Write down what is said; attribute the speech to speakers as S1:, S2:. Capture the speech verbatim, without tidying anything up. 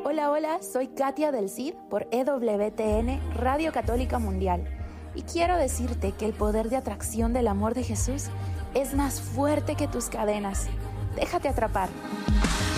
S1: Hola, hola, soy Katia del Cid por E W T N, Radio Católica Mundial. Y quiero decirte que el poder de atracción del amor de Jesús es más fuerte que tus cadenas. Déjate atrapar.